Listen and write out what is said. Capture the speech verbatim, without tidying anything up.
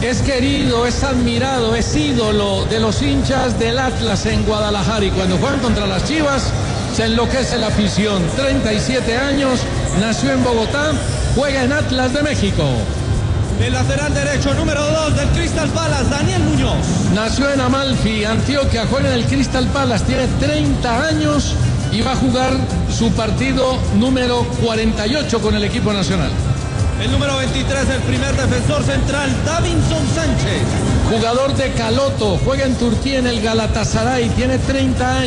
Es querido, es admirado, es ídolo de los hinchas del Atlas en Guadalajara. Y cuando juegan contra las Chivas, se enloquece la afición. treinta y siete años, nació en Bogotá, juega en Atlas de México. El lateral derecho número dos del Crystal Palace, Daniel Muñoz. Nació en Amalfi, Antioquia, juega en el Crystal Palace, tiene treinta años y va a jugar su partido número cuarenta y ocho con el equipo nacional. El número veintitrés, el primer defensor central, Davinson Sánchez. Jugador de Caloto, juega en Turquía en el Galatasaray, tiene treinta años.